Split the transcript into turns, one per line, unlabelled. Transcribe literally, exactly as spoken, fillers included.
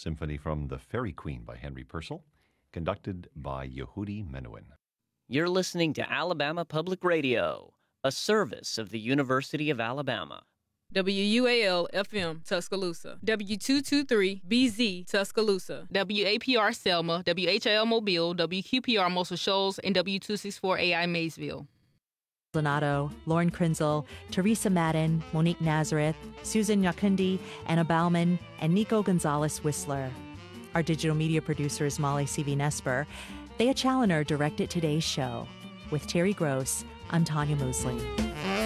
Symphony from The Fairy Queen by Henry Purcell, conducted by Yehudi Menuhin.
You're listening to Alabama Public Radio, a service of the University of Alabama.
W U A L F M Tuscaloosa, W two twenty-three B Z Tuscaloosa,
W A P R Selma, W H L Mobile, W Q P R Muscle Shoals, and W two sixty-four A I Maysville.
Donato, Lauren Krinzel, Teresa Madden, Monique Nazareth, Susan Yakundi, Anna Bauman, and Nico Gonzalez Whistler. Our digital media producer is Molly C V Nesper. Thea Challoner directed today's show. With Terry Gross, I'm Tanya Mosley.